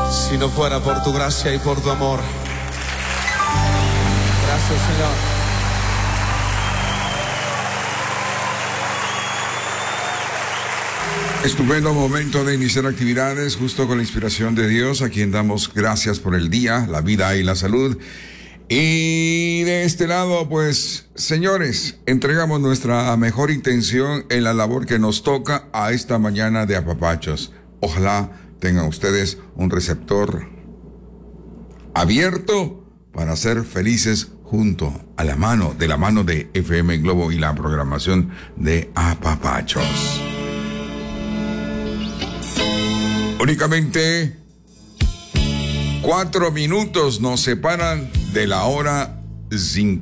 si no fuera por tu gracia y por tu amor. Gracias, Señor. Estupendo momento de iniciar actividades justo con la inspiración de Dios, a quien damos gracias por el día, la vida y la salud. Y de este lado, pues, señores, entregamos nuestra mejor intención en la labor que nos toca a esta mañana de apapachos. Ojalá tengan ustedes un receptor abierto para ser felices junto a la mano de FM Globo y la programación de apapachos. Únicamente 4 minutos nos separan de la hora 5.